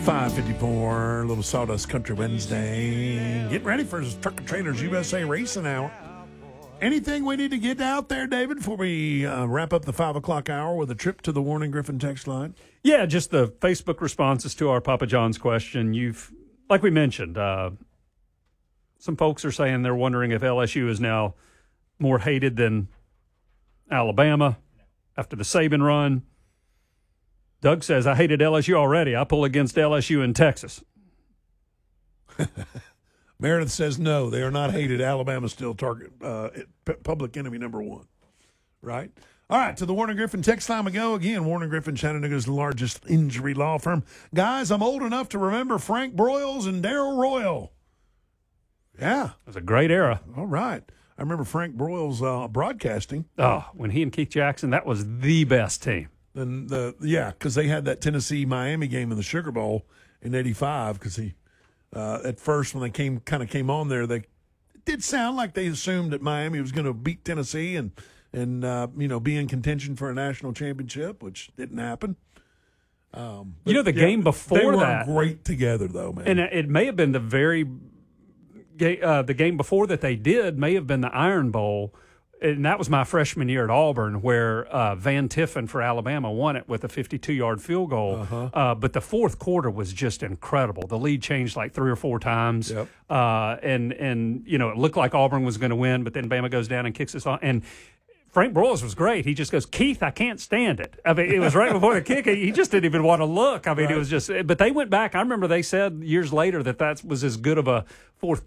5:54, little Sawdust Country Wednesday. Getting ready for Truck and Trailers USA Racing Hour. Anything we need to get out there, David, before we wrap up the 5 o'clock hour with a trip to the Warren Griffin text line? Yeah, just the Facebook responses to our Papa John's question. Like we mentioned, some folks are saying they're wondering if LSU is now more hated than Alabama after the Saban run. Doug says, I hated LSU already. I pull against LSU in Texas. Meredith says no, they are not hated. Alabama's still target public enemy number one. Right? All right, to the Warren Griffin text time we go. Again, Warren Griffin, Chattanooga's largest injury law firm. Guys, I'm old enough to remember Frank Broyles and Darrell Royal. Yeah. It was a great era. All right. I remember Frank Broyles broadcasting. Oh, when he and Keith Jackson, that was the best team. And because they had that Tennessee-Miami game in the Sugar Bowl in '85. Because he, at first when they came on there, it did sound like they assumed that Miami was going to beat Tennessee and be in contention for a national championship, which didn't happen. Game before they were that, great together though, man. And it may have been the game before that they did may have been the Iron Bowl. And that was my freshman year at Auburn, where Van Tiffen for Alabama won it with a 52-yard field goal. But the fourth quarter was just incredible. The lead changed like 3 or 4 times. Yep. And it looked like Auburn was going to win, but then Bama goes down and kicks us off. And Frank Broyles was great. He just goes, Keith, I can't stand it. I mean, it was right before the kick. He just didn't even want to look. I mean, It was just – but they went back. I remember they said years later that was as good of a fourth